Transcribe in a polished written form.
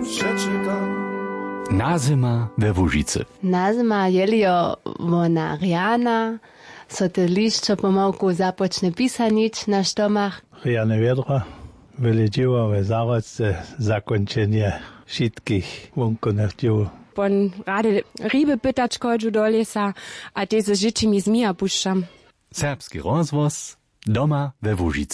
Nazima we Łužicy. Nazima jelio wona riana, so te lišćo pomałku započne pisanić na štomach. Riane wiedra, wyledziło we zarodce zakończenie wszystkich wunkonych dził. Pon rade ribe pytać kojdżu do lesa, a te ze życzymi zmija puszczam. Serbski rozvoz doma we Łužicy.